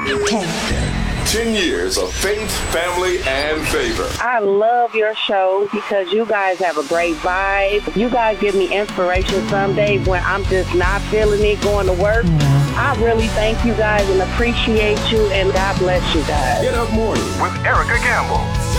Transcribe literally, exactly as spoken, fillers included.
ten years of faith, family, and favor. I love your show because you guys have a great vibe. You guys give me inspiration some days when I'm just not feeling it going to work. I really thank you guys and appreciate you, and God bless you guys. Get Up Morning with Erica Gamble.